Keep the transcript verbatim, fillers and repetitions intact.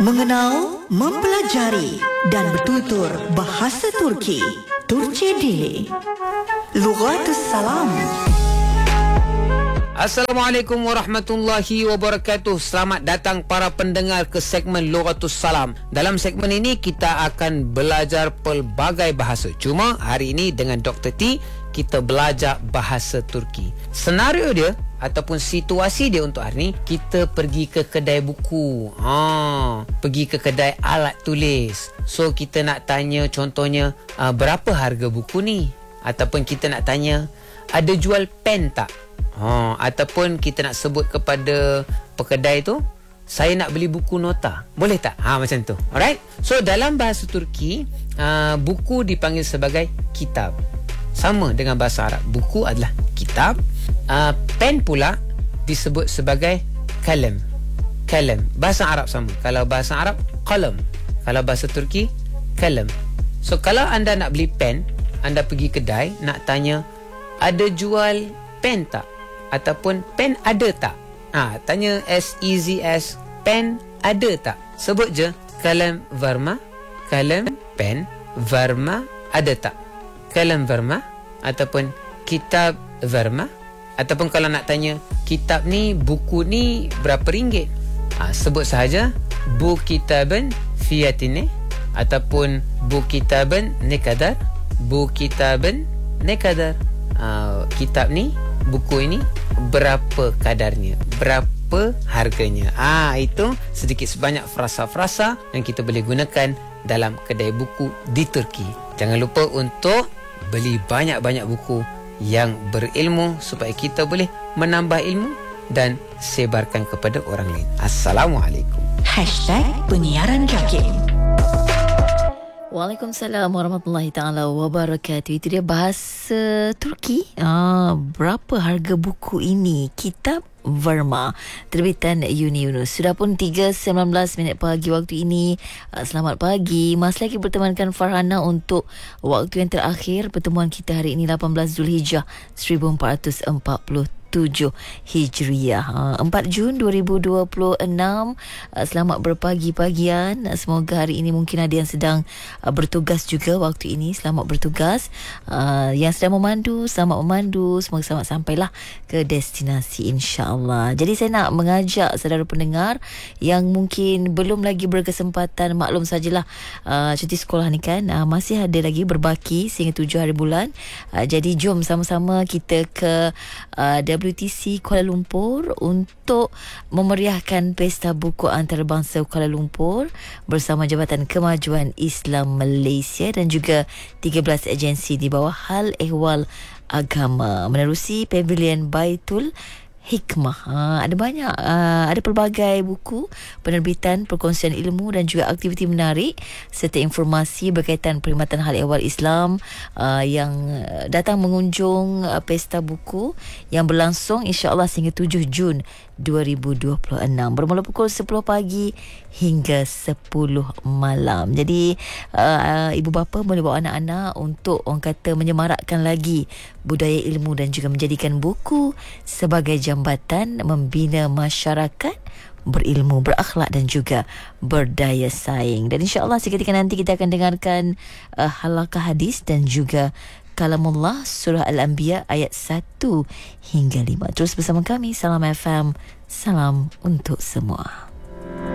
Mengenal, mempelajari dan bertutur bahasa Turki. Turki Dili. Lughatus Salam. Assalamualaikum warahmatullahi wabarakatuh. Selamat datang para pendengar ke segmen Lughatus Salam. Dalam segmen ini kita akan belajar pelbagai bahasa. Cuma hari ini dengan Doktor T kita belajar bahasa Turki. Senario dia ataupun situasi dia untuk hari ni, kita pergi ke kedai buku. Ha, pergi ke kedai alat tulis. So kita nak tanya contohnya uh, berapa harga buku ni? Ataupun kita nak tanya ada jual pen tak? Ha, ataupun kita nak sebut kepada pekedai tu, saya nak beli buku nota. Boleh tak? Ha, macam tu. Alright. So dalam bahasa Turki, uh, buku dipanggil sebagai kitab. Sama dengan bahasa Arab. Buku adalah kitab. Uh, pen pula disebut sebagai kalam. Kalam. Bahasa Arab sama. Kalau bahasa Arab, qalam. Kalau bahasa Turki, kalam. So kalau anda nak beli pen, anda pergi kedai nak tanya, ada jual pen tak? Ataupun pen ada tak? Ha, tanya as easy as pen ada tak? Sebut je kalam varma, kalam pen varma ada tak? Kalam varma ataupun kitab varma. Ataupun kalau nak tanya kitab ni, buku ni berapa ringgit? Ha, sebut sahaja bu kitaban fiyatine ataupun bu kitaban ne kadar, bu kitaban ne kadar. Ha, kitab ni, buku ini berapa kadarnya, berapa harganya. Ah, itu sedikit sebanyak frasa-frasa yang kita boleh gunakan dalam kedai buku di Turki. Jangan lupa untuk beli banyak-banyak buku yang berilmu supaya kita boleh menambah ilmu dan sebarkan kepada orang lain. Assalamualaikum. Hashtag Penyiaran Jakim. Waalaikumsalam warahmatullahi ta'ala wabarakatuh. Itu dia bahasa Turki. Ah, berapa harga buku ini? Kitab Varma, terbitan Uni Yunus. Sudah pun tiga sembilan belas minit pagi waktu ini. Ah, selamat pagi. Masih lagi bertemankan Farhana untuk waktu yang terakhir pertemuan kita hari ini, lapan belas Zulhijjah seribu empat ratus empat puluh tujuh Hijriah, empat Jun dua ribu dua puluh enam. Selamat berpagi-pagian. Semoga hari ini mungkin ada yang sedang bertugas juga waktu ini. Selamat bertugas. Yang sedang memandu, selamat memandu. Semoga selamat sampailah ke destinasi, insya-Allah. Jadi saya nak mengajak saudara pendengar yang mungkin belum lagi berkesempatan, maklum sajalah cuti sekolah ni kan masih ada lagi berbaki sehingga tujuh hari bulan. Jadi jom sama-sama kita ke W T C Kuala Lumpur untuk memeriahkan Pesta Buku Antarabangsa Kuala Lumpur bersama Jabatan Kemajuan Islam Malaysia dan juga tiga belas agensi di bawah Hal Ehwal Agama menerusi Pavilion Baitul Hikmah. Ha, ada banyak, uh, ada pelbagai buku, penerbitan, perkongsian ilmu dan juga aktiviti menarik serta informasi berkaitan perkhidmatan hal ehwal Islam uh, yang datang mengunjung uh, Pesta Buku yang berlangsung insya-Allah sehingga tujuh Jun dua ribu dua puluh enam bermula pukul sepuluh pagi hingga sepuluh malam. Jadi uh, ibu bapa boleh bawa anak-anak untuk orang kata menyemarakkan lagi budaya ilmu dan juga menjadikan buku sebagai jambatan membina masyarakat berilmu, berakhlak dan juga berdaya saing. Dan insya-Allah seketika nanti kita akan dengarkan uh, halaqah hadis dan juga Kalamullah Surah Al-Anbiya ayat satu hingga lima. Terus bersama kami. Salam F M. Salam untuk semua.